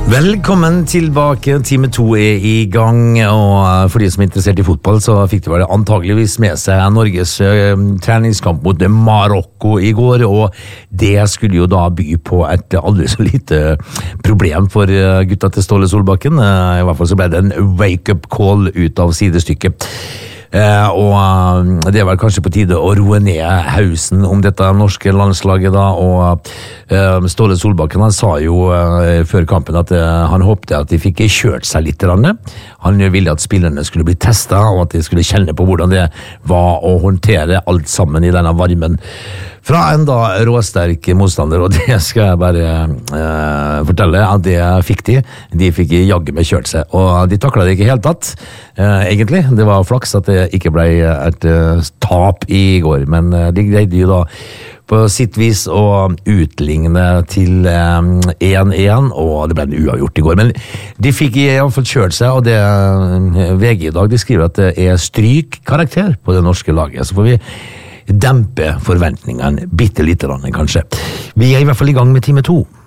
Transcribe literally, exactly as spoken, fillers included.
Velkommen tilbake, time to er i gang, og for de som er interessert i fotball, så fikk de vel antageligvis med seg Norges uh, treningskamp mot Marokko i går, og det skulle jo da by på et aldri så lite problem for uh, gutta til Ståle Solbakken. Uh, I hvert fall så ble det en wake-up call ut av sidestykket. Uh, og uh, det er vel kanskje på tide å roe ned hausen om dette norske landslaget da, og uh, Ståle Solbakken han sa jo uh, før kampen at uh, han håpte at de fikk kjørt seg litt. Han ville at spillerne skulle bli testet, og at de skulle kjenne på hvordan det var å håndtere alt sammen i denne varmen fra en da råsterk motstander, og det skal jeg bare uh, fortelle at det fikk de. De fikk jagge med kjørt seg, og de taklet det ikke helt tatt, uh, egentlig. Det var flaks at det ikke ble et uh, tap i går, men uh, de greide jo da på sitt vis å utligne til én én, og det ble en uavgjort i går. Men de fikk i hvert fall kjørt seg, og det V G i dag de skriver at det er strykkarakter på det norske laget. Så får vi dempe forventningene bitte lite grann, kanskje. Vi er i hvert fall i gang med time to.